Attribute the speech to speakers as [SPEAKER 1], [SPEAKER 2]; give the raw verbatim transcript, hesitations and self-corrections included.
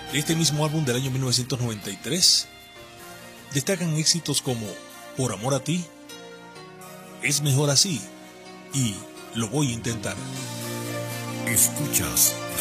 [SPEAKER 1] De este mismo álbum del año mil novecientos noventa y tres destacan éxitos como Por amor a ti, Es mejor así y Lo voy a intentar.
[SPEAKER 2] Escuchas